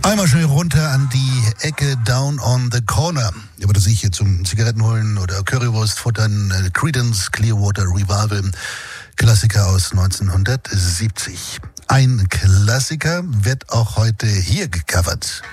Einmal schnell runter an die Ecke, Down on the Corner. Aber das ich hier zum Zigaretten holen oder Currywurst futtern. Creedence Clearwater Revival, Klassiker aus 1970. Ein Klassiker wird auch heute hier gecovert.